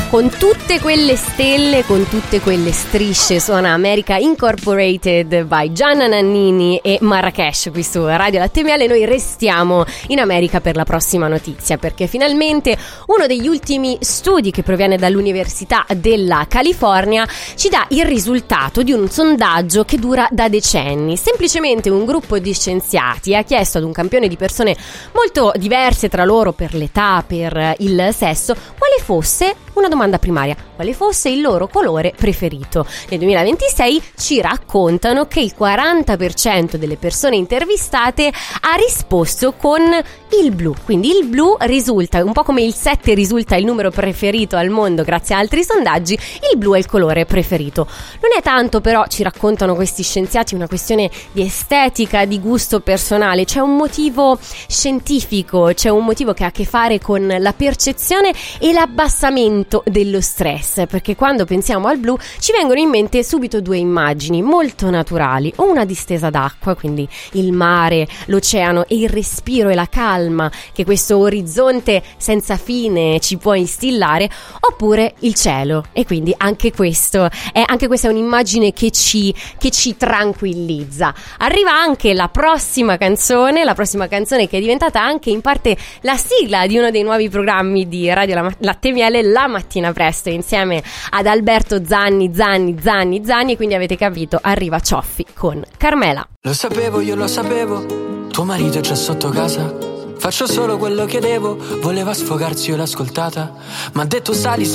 Con tutte quelle stelle, con tutte quelle strisce, suona America Incorporated by Gianna Nannini e Marrakesh qui su Radio Latte Miele. Noi restiamo in America per la prossima notizia, perché finalmente uno degli ultimi studi che proviene dall'Università della California ci dà il risultato di un sondaggio che dura da decenni. Semplicemente un gruppo di scienziati ha chiesto ad un campione di persone molto diverse tra loro per l'età, per il sesso, quale fosse una domanda primaria: quale fosse il loro colore preferito. Nel 2026 ci raccontano che il 40% delle persone intervistate ha risposto con il blu. Quindi il blu risulta, un po' come il 7 risulta il numero preferito al mondo grazie a altri sondaggi, il blu è il colore preferito. Non è tanto, però, ci raccontano questi scienziati, una questione di estetica, di gusto personale. C'è un motivo scientifico, c'è un motivo che ha a che fare con la percezione e l'abbassamento dello stress, perché quando pensiamo al blu ci vengono in mente subito due immagini molto naturali: o una distesa d'acqua, quindi il mare, l'oceano e il respiro e la calma che questo orizzonte senza fine ci può instillare, oppure il cielo. E quindi anche questa è un'immagine che ci tranquillizza. Arriva anche la prossima canzone che è diventata anche in parte la sigla di uno dei nuovi programmi di Radio Latte Miele, La Mattina Presto, insieme ad Alberto Zanni, e quindi avete capito, arriva Cioffi con Carmela. Lo sapevo, io lo sapevo, tuo marito è già sotto casa. Faccio solo quello che devo, voleva sfogarsi, io l'ho ascoltata. Ma ha detto sali